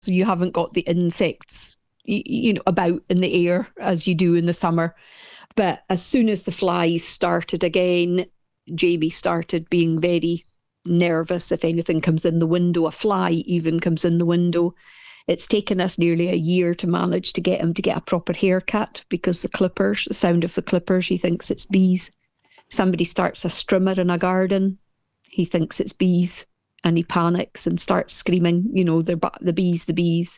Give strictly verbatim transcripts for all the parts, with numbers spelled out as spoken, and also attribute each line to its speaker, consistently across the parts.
Speaker 1: you haven't got the insects, you, you know, about in the air as you do in the summer. But as soon as the flies started again, Jamie started being very nervous. If anything comes in the window, a fly even comes in the window. It's taken us nearly a year to manage to get him to get a proper haircut, because the clippers, the sound of the clippers, he thinks it's bees. Somebody starts a strimmer in a garden, he thinks it's bees, and he panics and starts screaming, you know, the, the bees, the bees.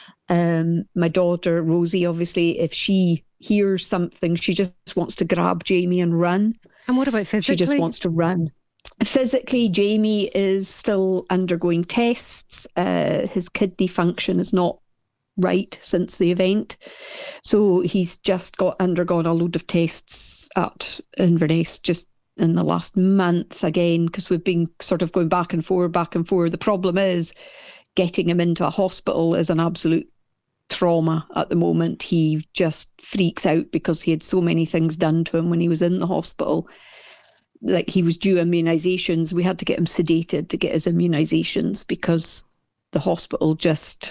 Speaker 1: Um, my daughter, Rosie, obviously, if she hears something, she just wants to grab Jamie and run.
Speaker 2: And what about physically?
Speaker 1: She just wants to run. Physically, Jamie is still undergoing tests. Uh, his kidney function is not right since the event. So he's just got undergone a load of tests at Inverness just in the last month again, because we've been sort of going back and forth, back and forth. The problem is getting him into a hospital is an absolute trauma at the moment. He just freaks out because he had so many things done to him when he was in the hospital. Like, he was due immunisations. We had to get him sedated to get his immunisations because the hospital just,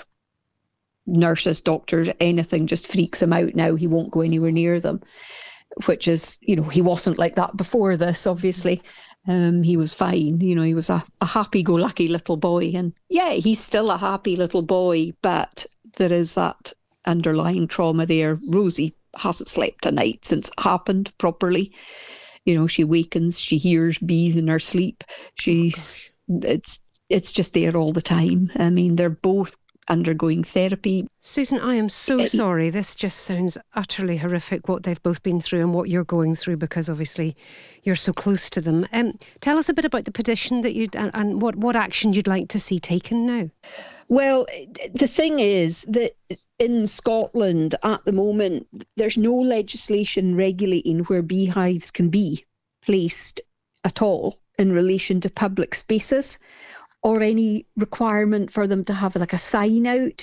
Speaker 1: nurses, doctors, anything just freaks him out now. He won't go anywhere near them, which is, you know, he wasn't like that before this, obviously. Um, he was fine. You know, he was a, a happy-go-lucky little boy. And yeah, he's still a happy little boy, but there is that underlying trauma there. Rosie hasn't slept a night since it happened properly. You know, she wakens, she hears bees in her sleep. She's, oh, it's, it's just there all the time. I mean, they're both undergoing therapy.
Speaker 2: Susan, I am so it, sorry. This just sounds utterly horrific, what they've both been through and what you're going through, because obviously you're so close to them. Um, tell us a bit about the petition that you'd, and, and what, what action you'd like to see taken now.
Speaker 1: Well, the thing is that in Scotland at the moment, there's no legislation regulating where beehives can be placed at all in relation to public spaces, or any requirement for them to have like a sign out